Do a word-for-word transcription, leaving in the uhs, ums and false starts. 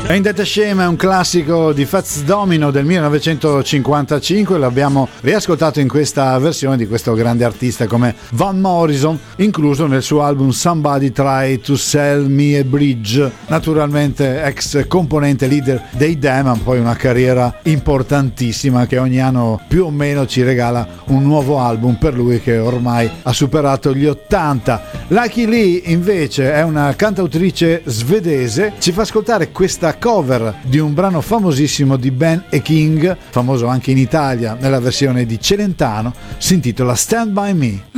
Ain't That a Shame è un classico di Fats Domino del millenovecentocinquantacinque, l'abbiamo riascoltato in questa versione di questo grande artista come Van Morrison, incluso nel suo album Somebody Try to Sell Me a Bridge, naturalmente ex componente leader dei Damn, poi una carriera importantissima che ogni anno più o meno ci regala un nuovo album per lui che ormai ha superato gli ottanta. Lucky Lee invece è una cantautrice svedese, ci fa ascoltare questa cover di un brano famosissimo di Ben e King, famoso anche in Italia nella versione di Celentano, si intitola Stand By Me.